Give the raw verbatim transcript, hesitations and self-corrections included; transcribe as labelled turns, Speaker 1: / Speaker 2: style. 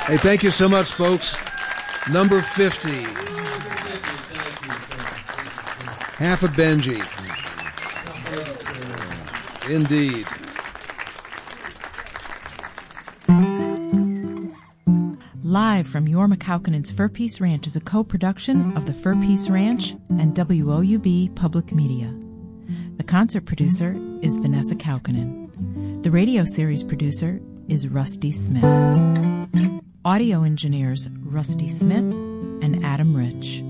Speaker 1: Hey, thank you so much, folks. Number fifty. Half a Benji. Indeed.
Speaker 2: Live from Jorma Kaukonen's Fur Peace Ranch is a co-production of the Fur Peace Ranch and W O U B Public Media. The concert producer is Vanessa Kaukonen. The radio series producer is Rusty Smith. Audio engineers Rusty Smith and Adam Rich.